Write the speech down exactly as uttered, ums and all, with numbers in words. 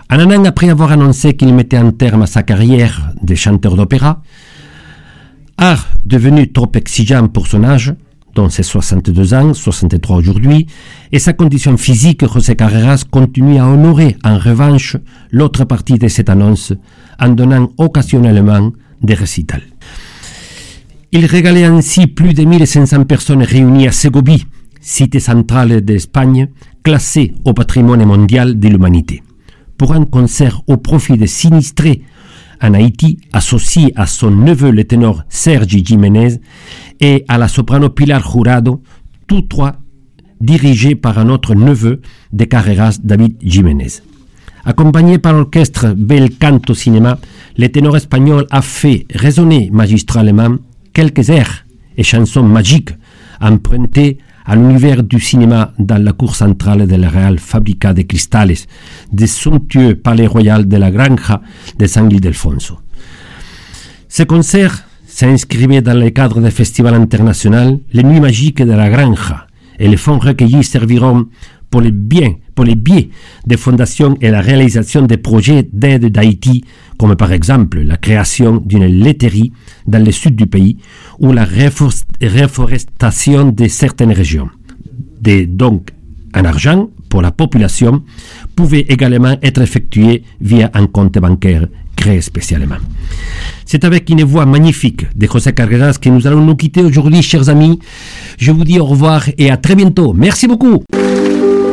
Un an après avoir annoncé qu'il mettait un terme à sa carrière de chanteur d'opéra, art devenu trop exigeant pour son âge, dont ses soixante-deux ans, soixante-trois aujourd'hui, et sa condition physique, José Carreras continue à honorer en revanche l'autre partie de cette annonce en donnant occasionnellement des récitals. Il régalait ainsi plus de mille cinq cents personnes réunies à Ségovie, cité centrale d'Espagne, classée au patrimoine mondial de l'humanité, pour un concert au profit des sinistrés en Haïti, associé à son neveu le ténor Sergi Jiménez et à la soprano Pilar Jurado, tous trois dirigés par un autre neveu de Carreras, David Jiménez. Accompagné par l'orchestre Bel Canto Cinema, le ténor espagnol a fait résonner magistralement quelques airs et chansons magiques empruntés à l'univers du cinéma dans la cour centrale de la Real Fábrica de Cristales, des somptueux palais royal de la Granja de San Ildefonso. Ce concert s'inscrivait dans le cadre du festival international Les Nuits Magiques de la Granja, et les fonds recueillis serviront pour les biens, pour les biais des fondations et la réalisation des projets d'aide d'Haïti, comme par exemple la création d'une laiterie dans le sud du pays ou la reforestation de certaines régions. Des dons en argent pour la population pouvaient également être effectués via un compte bancaire créé spécialement. C'est avec une voix magnifique de José Carreras que nous allons nous quitter aujourd'hui, chers amis. Je vous dis au revoir et à très bientôt. Merci beaucoup.